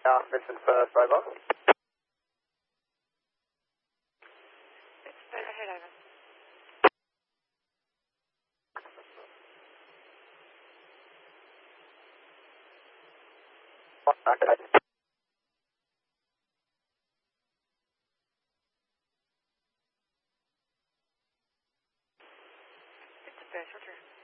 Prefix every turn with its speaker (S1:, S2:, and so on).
S1: Yeah, Vincent First, over.
S2: It's better ahead, over.
S1: Okay.
S2: It's a best, Roger.